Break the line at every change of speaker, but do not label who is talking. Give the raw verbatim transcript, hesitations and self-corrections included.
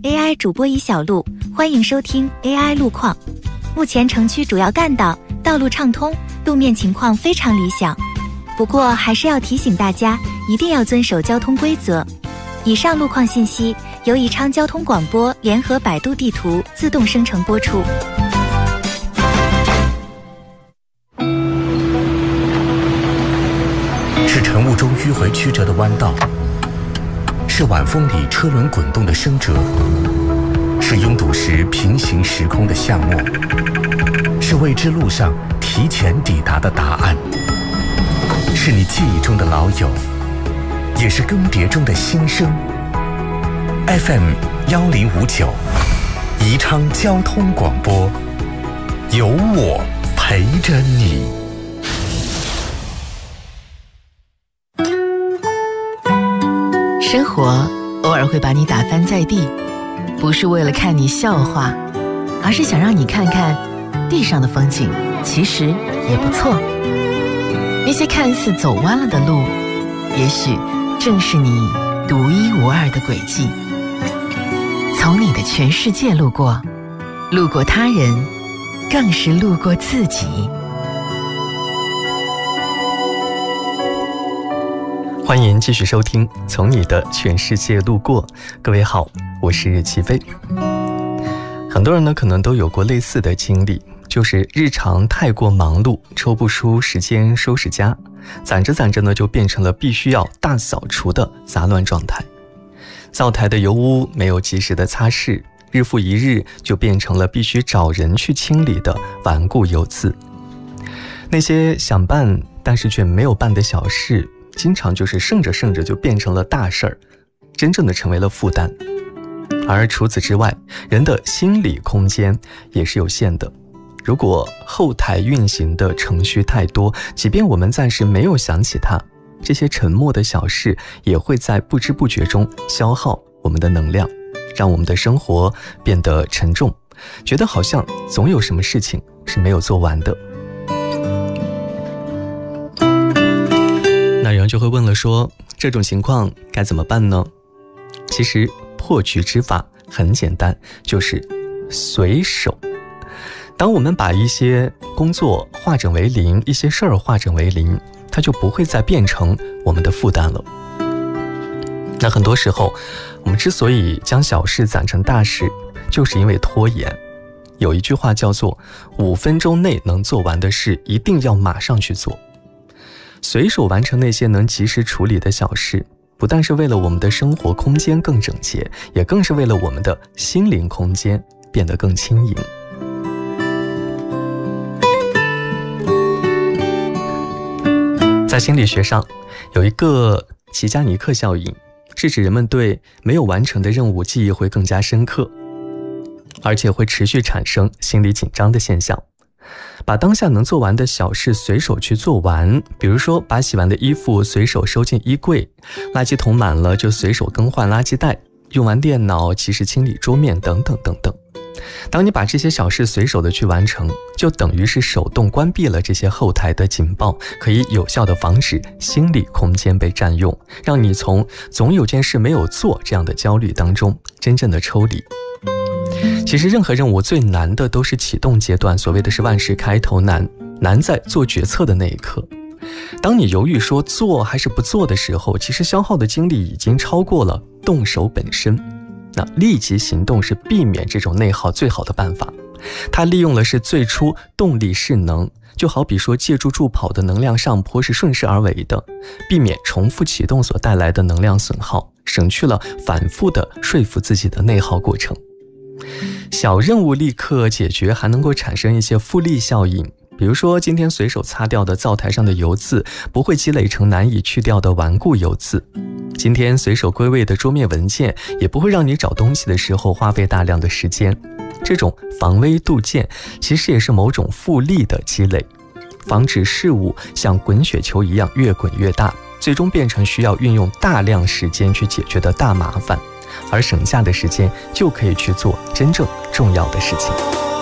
A I 主播乙小璐，欢迎收听 A I 路况。目前城区主要干道道路畅通，路面情况非常理想。不过还是要提醒大家，一定要遵守交通规则。以上路况信息由宜昌交通广播联合百度地图自动生成播出。
是晨雾中迂回曲折的弯道，是晚风里车轮滚动的声折，是拥堵时平行时空的巷陌，是未知路上提前抵达的答案，是你记忆中的老友，也是更迭中的新生。 F M 幺零五九，宜昌交通广播，有我陪着你。
生活偶尔会把你打翻在地，不是为了看你笑话，而是想让你看看地上的风景其实也不错。那些看似走弯了的路，也许正是你独一无二的轨迹。从你的全世界路过，路过他人，更是路过自己。
欢迎继续收听《从你的全世界路过》。各位好，我是齐飞。很多人呢，可能都有过类似的经历，就是日常太过忙碌，抽不出时间收拾家，攒着攒着呢，就变成了必须要大扫除的杂乱状态。灶台的油污没有及时的擦拭，日复一日就变成了必须找人去清理的顽固油渍。那些想办但是却没有办的小事，经常就是剩着剩着就变成了大事儿，真正的成为了负担。而除此之外，人的心理空间也是有限的。如果后台运行的程序太多，即便我们暂时没有想起它，这些沉默的小事也会在不知不觉中消耗我们的能量，让我们的生活变得沉重，觉得好像总有什么事情是没有做完的。那有人就会问了说，这种情况该怎么办呢？其实破局之法很简单，就是随手。当我们把一些工作化整为零，一些事儿化整为零，它就不会再变成我们的负担了。那很多时候，我们之所以将小事攒成大事，就是因为拖延。有一句话叫做五分钟内能做完的事，一定要马上去做。随手完成那些能及时处理的小事，不但是为了我们的生活空间更整洁，也更是为了我们的心灵空间变得更轻盈。在心理学上，有一个齐加尼克效应，是指人们对没有完成的任务记忆会更加深刻，而且会持续产生心理紧张的现象。把当下能做完的小事随手去做完，比如说把洗完的衣服随手收进衣柜，垃圾桶满了就随手更换垃圾袋，用完电脑及时清理桌面等等等等。当你把这些小事随手的去完成，就等于是手动关闭了这些后台的警报，可以有效的防止心理空间被占用，让你从总有件事没有做这样的焦虑当中真正的抽离。其实任何任务最难的都是启动阶段，所谓的是万事开头难，难在做决策的那一刻。当你犹豫说做还是不做的时候，其实消耗的精力已经超过了动手本身。那立即行动是避免这种内耗最好的办法，它利用的是最初动力势能，就好比说借助助跑的能量上坡是顺势而为的，避免重复启动所带来的能量损耗，省去了反复的说服自己的内耗过程。小任务立刻解决还能够产生一些复利效应，比如说今天随手擦掉的灶台上的油渍不会积累成难以去掉的顽固油渍，今天随手归位的桌面文件也不会让你找东西的时候花费大量的时间。这种防微杜渐其实也是某种复利的积累，防止事物像滚雪球一样越滚越大，最终变成需要运用大量时间去解决的大麻烦，而省下的时间就可以去做真正重要的事情。